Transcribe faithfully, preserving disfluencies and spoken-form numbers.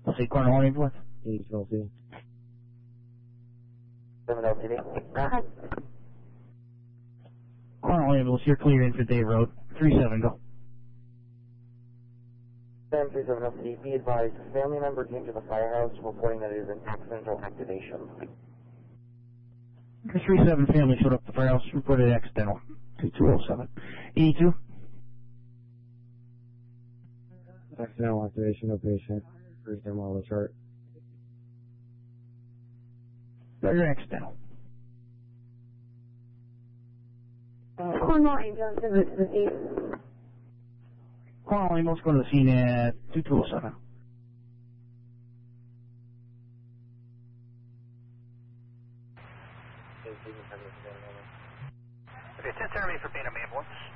I'll say Cornwall Ambulance. East L C D. seven L C D. Go ahead. Cornwall Ambulance, you're clear in for Dave Road. three seven, go. seven three seven L C D, be advised, a family member came to the firehouse reporting that it is an accidental activation. three seven family showed up at the firehouse, reported accidental. two two oh seven. eighty-two? Accidental activation, no patient. First time on the chart. You're accidental. Cornwall Ambulance is at the scene. Cornwall Ambulance, go to the scene at two two oh seven. Okay, ten seventy for Phantom Ambulance.